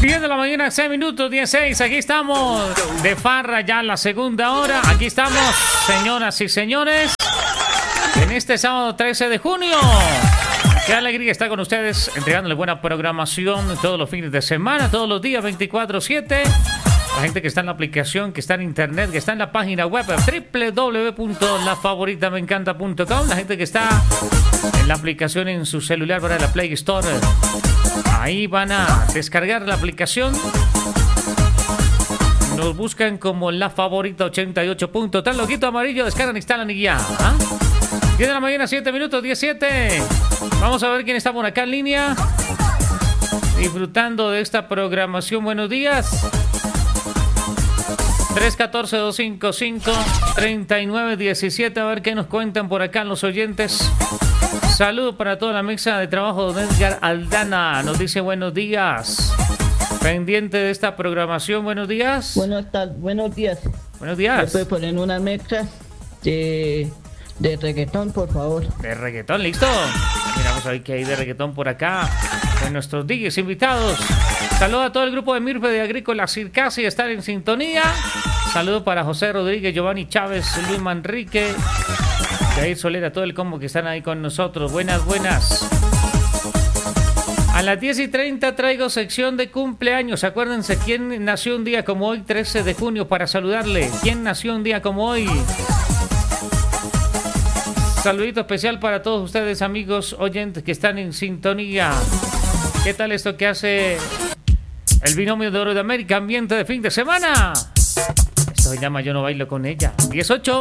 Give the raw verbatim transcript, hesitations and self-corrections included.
diez de la mañana, seis minutos, dieciséis. Aquí estamos de farra ya en la segunda hora. Aquí estamos, señoras y señores, en este sábado trece de junio. Qué alegría estar con ustedes, entregándole buena programación todos los fines de semana, todos los días, veinticuatro siete. La gente que está en la aplicación, que está en internet, que está en la página web doble u doble u doble u punto la favorita me encanta punto com. La gente que está en la aplicación en su celular para la Play Store. Ahí van a descargar la aplicación. Nos buscan como La Favorita ochenta y ocho. Tal loquito amarillo, descargan, instalan y ya. ¿Ah? diez de la mañana, siete minutos, diecisiete. Vamos a ver quién está por acá en línea, disfrutando de esta programación. Buenos días. tres uno cuatro, dos cinco cinco, tres nueve uno siete. A ver qué nos cuentan por acá los oyentes. Saludos para toda la mesa de trabajo. Don Edgar Aldana nos dice buenos días. Pendiente de esta programación. Buenos días. Buenos, tal, buenos días. Buenos días. ¿Me puede poner una mezcla de, de reggaetón, por favor? De reggaetón, listo. Miramos a ver qué hay de reggaetón por acá con nuestros D Js invitados. Saludos a todo el grupo de Mirfe de Agrícola Circasi, estar en sintonía. Saludos para José Rodríguez, Giovanni Chávez, Luis Manrique, Jair Solera, todo el combo que están ahí con nosotros. Buenas, buenas. A las diez y treinta traigo sección de cumpleaños. Acuérdense, ¿quién nació un día como hoy, trece de junio, para saludarle? ¿Quién nació un día como hoy? Saludito especial para todos ustedes, amigos oyentes que están en sintonía. ¿Qué tal esto que hace el binomio de oro de América? Ambiente de fin de semana. Esto se llama Yo no bailo con ella. dieciocho.